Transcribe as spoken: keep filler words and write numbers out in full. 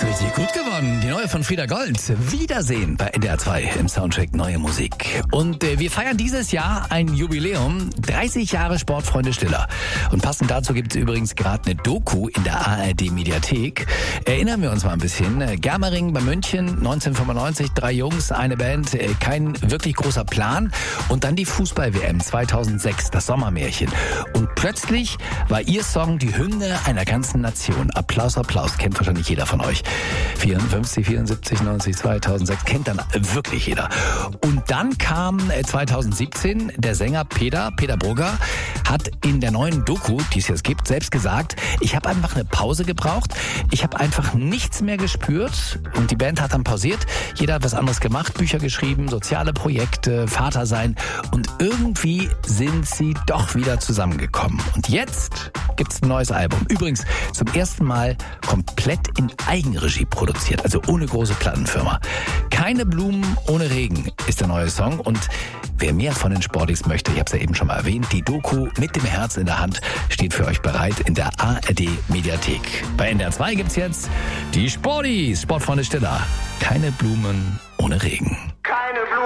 ist richtig gut geworden. Die neue von Frieda Gold. Wiedersehen bei N D R zwei im Soundcheck Neue Musik. Und äh, wir feiern dieses Jahr ein Jubiläum. dreißig Jahre Sportfreunde Stiller. Und passend dazu gibt es übrigens gerade eine Doku in der A R D-Mediathek. Erinnern wir uns mal ein bisschen. Germering bei München, neunzehnhundertfünfundneunzig. Drei Jungs, eine Band, äh, kein wirklich großer Plan. Und dann die Fußball-W M zweitausendsechs, das Sommermärchen. Und plötzlich war ihr Song die Hymne einer ganzen Nation. Applaus, Applaus. Kennt wahrscheinlich jeder von euch. vierundfünfzig, vierundsiebzig, neunzig, zweitausendsechs. Kennt dann wirklich jeder. Und dann kam zweitausendsiebzehn der Sänger Peter, Peter Brugger, hat in der neuen Doku, die es jetzt gibt, selbst gesagt, ich habe einfach eine Pause gebraucht. Ich habe einfach nichts mehr gespürt. Und die Band hat dann pausiert. Jeder hat was anderes gemacht, Bücher geschrieben, soziale Projekte, Vater sein. Und irgendwie sind sie doch wieder zusammengekommen. Und jetzt gibt's ein neues Album. Übrigens zum ersten Mal komplett in Eigenregie produziert, also ohne große Plattenfirma. Keine Blumen ohne Regen ist der neue Song. Und wer mehr von den Sportis möchte, ich habe es ja eben schon mal erwähnt, die Doku mit dem Herz in der Hand steht für euch bereit in der A R D-Mediathek. Bei N D R zwei gibt's jetzt die Sportis, Sportfreunde Stiller. Keine Blumen ohne Regen.